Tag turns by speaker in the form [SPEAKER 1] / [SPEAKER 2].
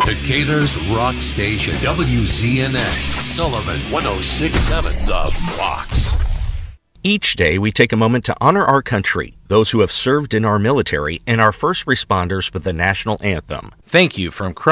[SPEAKER 1] Decatur's Rock Station, WZNX, Sullivan 106.7 The Fox.
[SPEAKER 2] Each day, we take a moment to honor our country, those who have served in our military, and our first responders with the national anthem.
[SPEAKER 3] Thank you from